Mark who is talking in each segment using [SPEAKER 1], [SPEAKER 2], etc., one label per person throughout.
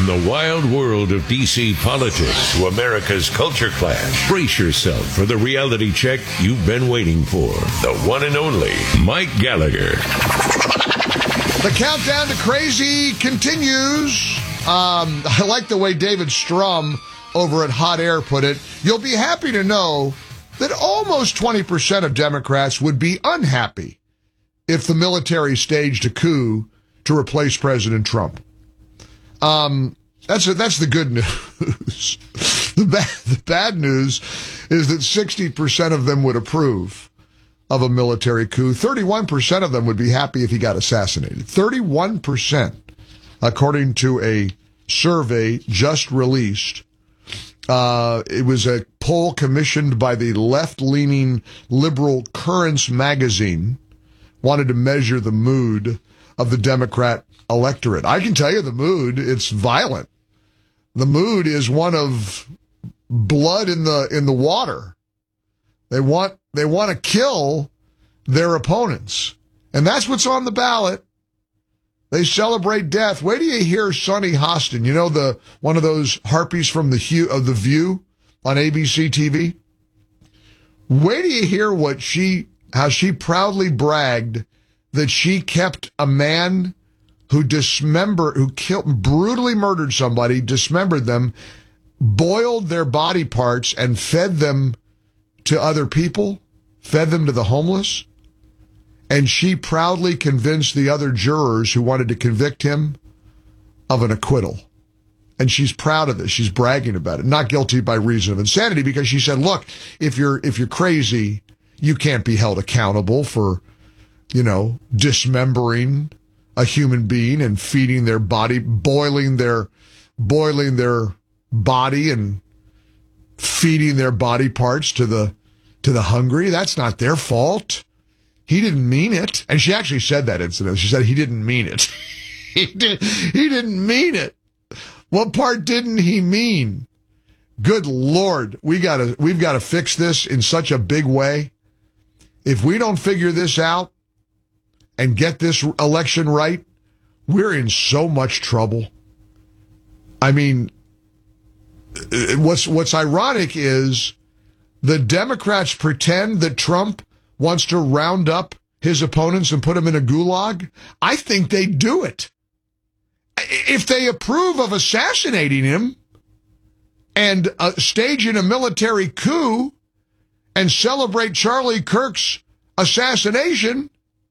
[SPEAKER 1] From the wild world of D.C. politics to America's culture clash, brace yourself for the reality check you've been waiting for. The one and only Mike Gallagher.
[SPEAKER 2] The countdown to crazy continues. I like the way David Strum over at Hot Air put it. You'll be happy to know that almost 20% of Democrats would be unhappy if the military staged a coup to replace President Trump. That's the good news. The bad news is that 60% of them would approve of a military coup. 31% of them would be happy if he got assassinated. 31%, according to a survey just released. It was a poll commissioned by the left-leaning liberal Currents magazine, wanted to measure the mood of the Democrat electorate. I can tell you the mood, it's violent. The mood is one of blood in the water. They want to kill their opponents. And that's what's on the ballot. They celebrate death. Wait till you hear Sunny Hostin. You know, one of those harpies from the View on ABC TV? Wait till you hear how she proudly bragged that she kept a man who brutally murdered somebody, dismembered them, boiled their body parts, and fed them to other people, fed them to the homeless. And she proudly convinced the other jurors who wanted to convict him of an acquittal. And she's proud of this. She's bragging about it. Not guilty by reason of insanity, because she said, look, if you're crazy, you can't be held accountable for, dismembering a human being and feeding their body, boiling their body and feeding their body parts to the hungry. That's not their fault. He didn't mean it. And she actually said that incident. She said he didn't mean it. He didn't mean it. What part didn't he mean? Good Lord, we've got to fix this in such a big way. If we don't figure this out and get this election right, we're in so much trouble. I mean, what's ironic is the Democrats pretend that Trump wants to round up his opponents and put them in a gulag. I think they'd do it. If they approve of assassinating him and staging a military coup and celebrate Charlie Kirk's assassination,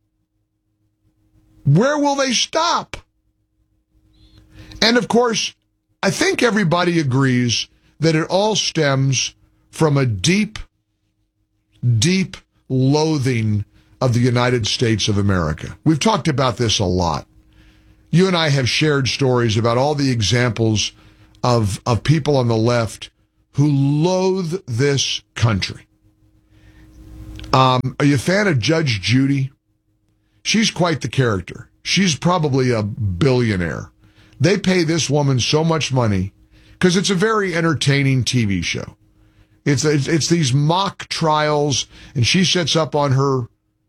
[SPEAKER 2] where will they stop? And of course, I think everybody agrees that it all stems from a deep, deep loathing of the United States of America. We've talked about this a lot. You and I have shared stories about all the examples of people on the left who loathe this country. Are you a fan of Judge Judy? She's quite the character. She's probably a billionaire. They pay this woman so much money because it's a very entertaining TV show. It's these mock trials, and she sits up on her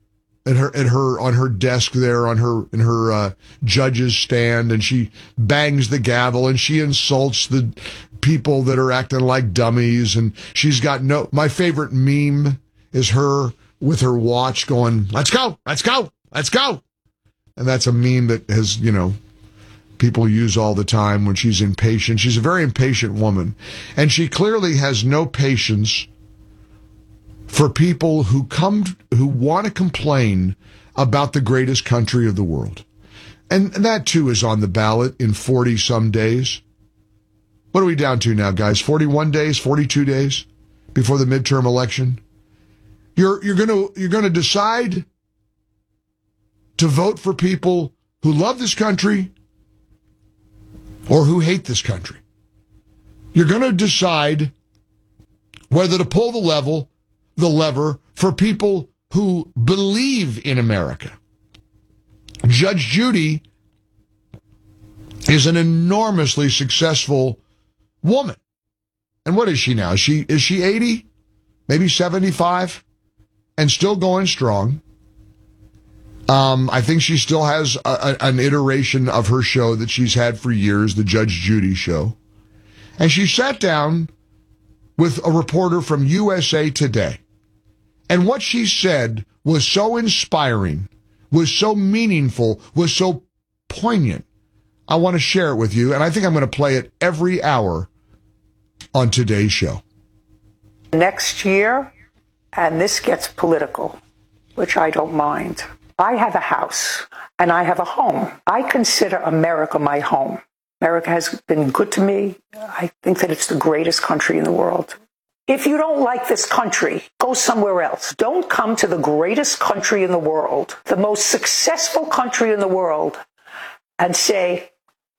[SPEAKER 2] desk there in her judge's stand, and she bangs the gavel and she insults the people that are acting like dummies. And she's got my favorite meme is her with her watch going, "Let's go, let's go, let's go," and that's a meme that has people use all the time when she's impatient. She's a very impatient woman. And she clearly has no patience for people who want to complain about the greatest country of the world. And that, too, is on the ballot in 40-some days. What are we down to now, guys? 41 days, 42 days before the midterm election? You're going to decide to vote for people who love this country or who hate this country. You're going to decide whether to pull the lever for people who believe in America. Judge Judy is an enormously successful woman. And what is she now? Is she 80? Maybe 75? And still going strong. I think she still has an iteration of her show that she's had for years, the Judge Judy show. And she sat down with a reporter from USA Today. And what she said was so inspiring, was so meaningful, was so poignant. I want to share it with you, and I think I'm going to play it every hour on today's show.
[SPEAKER 3] Next year, and this gets political, which I don't mind. I have a house and I have a home. I consider America my home. America has been good to me. I think that it's the greatest country in the world. If you don't like this country, go somewhere else. Don't come to the greatest country in the world, the most successful country in the world, and say,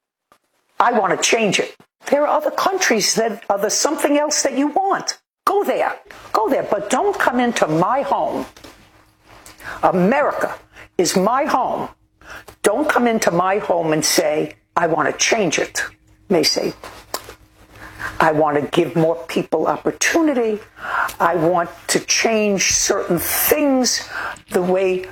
[SPEAKER 3] I want to change it. There are other countries that are something else that you want. Go there. Go there. But don't come into my home. America is my home. Don't come into my home and say, I want to change it. You may say, I want to give more people opportunity. I want to change certain things, the way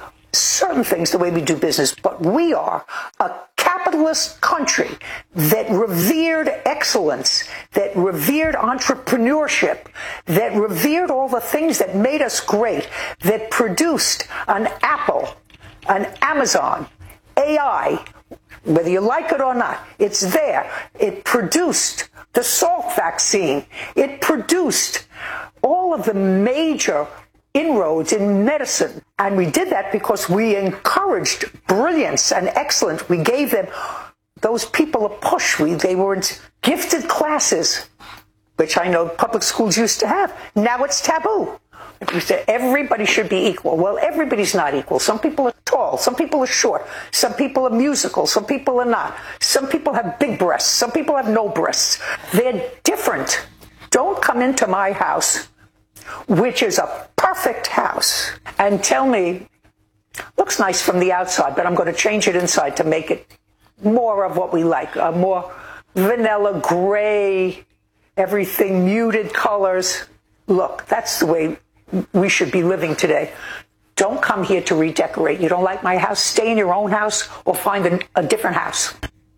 [SPEAKER 3] we do business. But we are a capitalist country that revered excellence, that revered entrepreneurship, that revered all the things that made us great, that produced an Apple, an Amazon, AI, whether you like it or not, it's there. It produced the Salk vaccine. It produced all of the major inroads in medicine. And we did that because we encouraged brilliance and excellence. We gave those people a push. They were in gifted classes, which I know public schools used to have. Now it's taboo. We say everybody should be equal. Well, everybody's not equal. Some people are tall. Some people are short. Some people are musical. Some people are not. Some people have big breasts. Some people have no breasts. They're different. Don't come into my house, which is a perfect house, and tell me, looks nice from the outside, but I'm going to change it inside to make it more of what we like, a more vanilla gray, everything muted colors. Look, that's the way we should be living today. Don't come here to redecorate. You don't like my house? Stay in your own house or find a different house.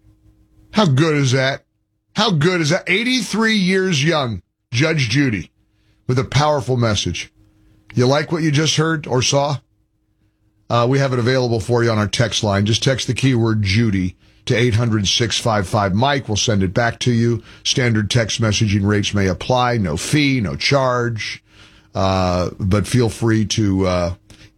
[SPEAKER 2] How good is that? How good is that? 83 years young, Judge Judy, with a powerful message. You like what you just heard or saw? We have it available for you on our text line. Just text the keyword Judy to 800-655-MIKE. We'll send it back to you. Standard text messaging rates may apply. No fee, no charge. But feel free to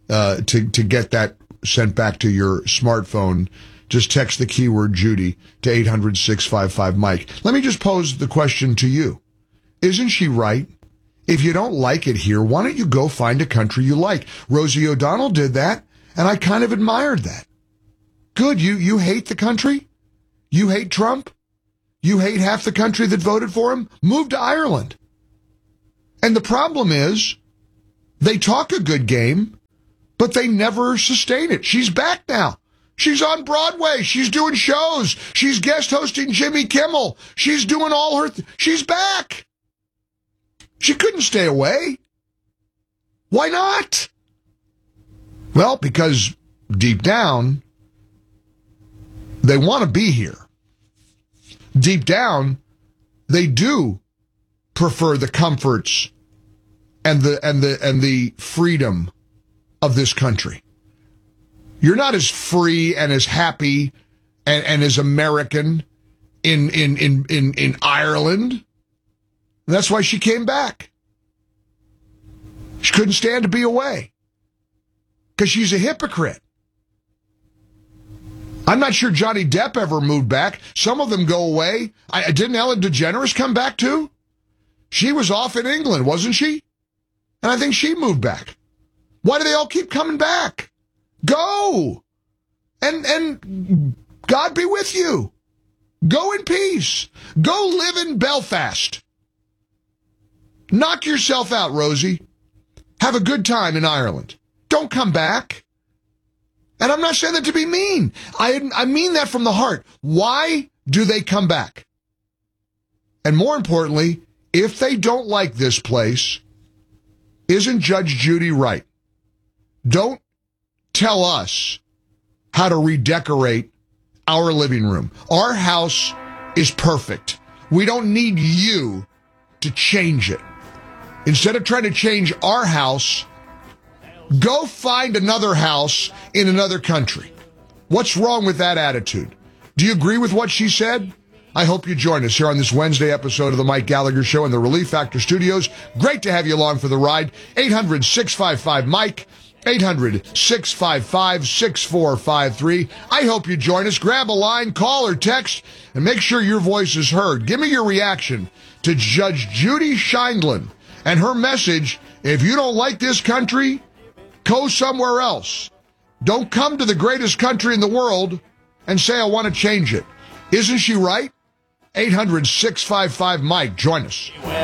[SPEAKER 2] get that sent back to your smartphone. Just text the keyword Judy to 800-655-MIKE. Let me just pose the question to you. Isn't she right? If you don't like it here, why don't you go find a country you like? Rosie O'Donnell did that, and I kind of admired that. Good, you hate the country? You hate Trump? You hate half the country that voted for him? Move to Ireland. And the problem is, they talk a good game, but they never sustain it. She's back now. She's on Broadway. She's doing shows. She's guest hosting Jimmy Kimmel. She's doing all her... She's back. She couldn't stay away. Why not? Well, because deep down, they want to be here. Deep down, they do prefer the comforts and the freedom of this country. You're not as free and as happy and as American in Ireland. That's why she came back. She couldn't stand to be away because she's a hypocrite. I'm not sure Johnny Depp ever moved back. Some of them go away. Didn't Ellen DeGeneres come back too? She was off in England, wasn't she? And I think she moved back. Why do they all keep coming back? Go! And God be with you. Go in peace. Go live in Belfast. Knock yourself out, Rosie. Have a good time in Ireland. Don't come back. And I'm not saying that to be mean. I mean that from the heart. Why do they come back? And more importantly, if they don't like this place, isn't Judge Judy right? Don't tell us how to redecorate our living room. Our house is perfect. We don't need you to change it. Instead of trying to change our house, go find another house in another country. What's wrong with that attitude? Do you agree with what she said? I hope you join us here on this Wednesday episode of the Mike Gallagher Show in the Relief Factor Studios. Great to have you along for the ride. 800-655-MIKE, 800-655-6453. I hope you join us. Grab a line, call or text, and make sure your voice is heard. Give me your reaction to Judge Judy Sheindlin and her message, if you don't like this country, go somewhere else. Don't come to the greatest country in the world and say, I want to change it. Isn't she right? 800-655-MIKE. Join us.